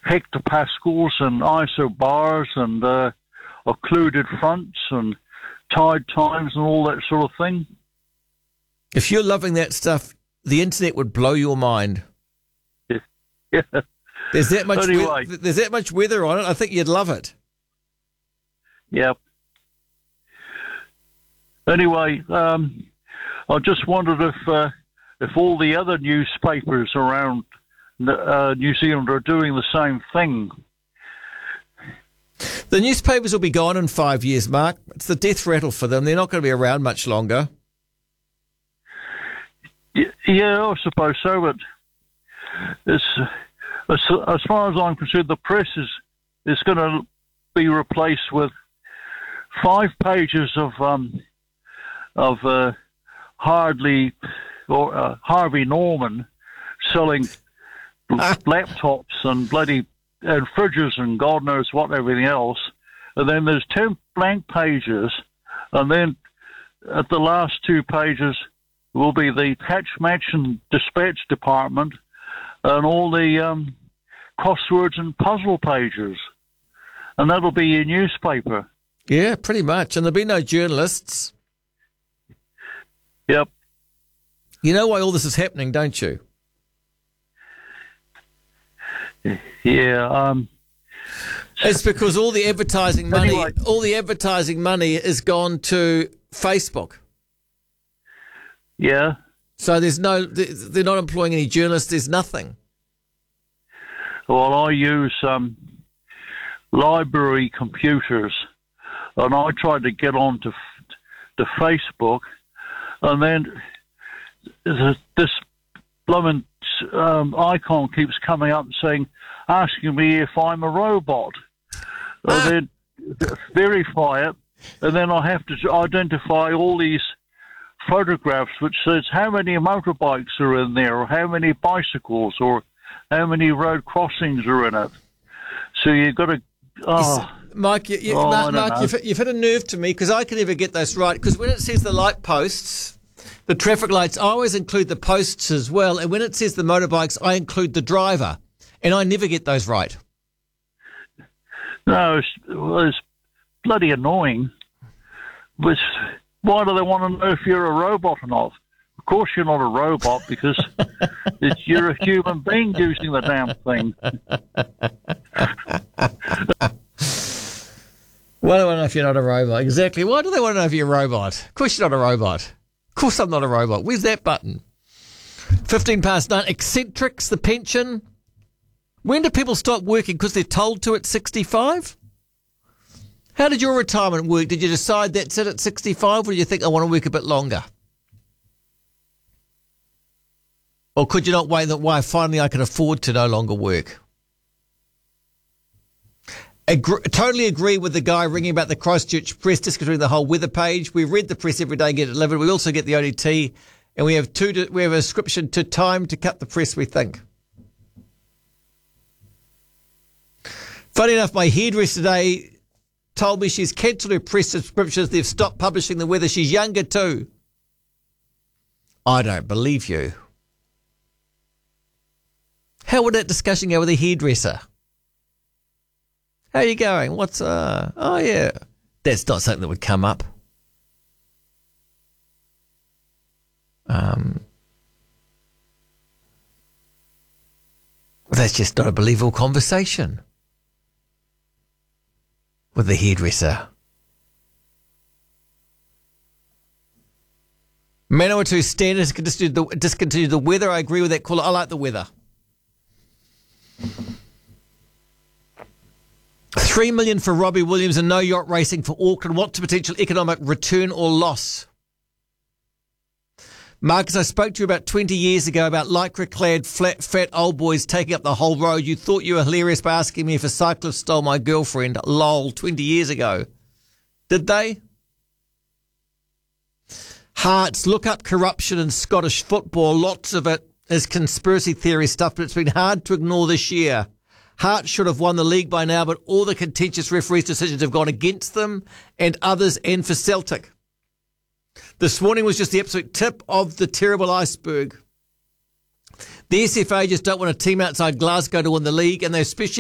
hectopascals and isobars and occluded fronts and tide times and all that sort of thing. If you're loving that stuff, the internet would blow your mind. Yeah. There's that much. Anyway. There's that much weather on it. I think you'd love it. Yep. Anyway, I just wondered if all the other newspapers around New Zealand are doing the same thing. The newspapers will be gone in 5 years, Mark. It's the death rattle for them. They're not going to be around much longer. Yeah, I suppose so, but as far as I'm concerned, the press is going to be replaced with 5 pages of Harvey Norman selling laptops and bloody and fridges and God knows what, everything else. And then there's 10 blank pages, and then at the last 2 pages will be the Hatch, Match and Dispatch department and all the crosswords and puzzle pages. And that'll be your newspaper. Yeah, pretty much. And there'll be no journalists. Yep. You know why all this is happening, don't you? Yeah. It's because all the advertising money, Anyway. has gone to Facebook. Yeah. So they're not employing any journalists. There's nothing. Well, I use library computers, and I tried to get on to Facebook, and then this blooming icon keeps coming up and saying, asking me if I'm a robot. And then verify it, and then I have to identify all these photographs which says how many motorbikes are in there, or how many bicycles, or how many road crossings are in it. So you've got to... Mike, you've hit a nerve to me, because I can never get those right. Because when it says the light posts, the traffic lights, I always include the posts as well. And when it says the motorbikes, I include the driver. And I never get those right. No, it's bloody annoying. But why do they want to know if you're a robot or not? Of course you're not a robot, because you're a human being using the damn thing. Why do I know if you're not a robot? Exactly. Why do they want to know if you're a robot? Of course you're not a robot. Of course I'm not a robot. Where's that button? 9:15. Eccentrics, the pension. When do people stop working? Because they're told to at 65? How did your retirement work? Did you decide that's it at 65, or do you think I want to work a bit longer? Or could you not wait that why finally I can afford to no longer work? Totally agree with the guy ringing about the Christchurch Press, discontinuing the whole weather page. We read the press every day and get it delivered. We also get the ODT, and we have a subscription to Time to cut the press, we think. Funny enough, my hairdresser today told me she's cancelled her press subscriptions. They've stopped publishing the weather. She's younger too. I don't believe you. How would that discussion go with a hairdresser? How are you going? Oh yeah. That's not something that would come up. That's just not a believable conversation with the hairdresser. Manawatu Standards discontinued the weather. I agree with that caller. I like the weather. 3 million for Robbie Williams and no yacht racing for Auckland. What's the potential economic return or loss? Marcus, I spoke to you about 20 years ago about lycra-clad, fat old boys taking up the whole road. You thought you were hilarious by asking me if a cyclist stole my girlfriend. Lol, 20 years ago. Did they? Hearts, look up corruption in Scottish football. Lots of it is conspiracy theory stuff, but it's been hard to ignore this year. Hearts should have won the league by now, but all the contentious referees' decisions have gone against them and others, and for Celtic. This morning was just the absolute tip of the terrible iceberg. The SFA just don't want a team outside Glasgow to win the league, and they especially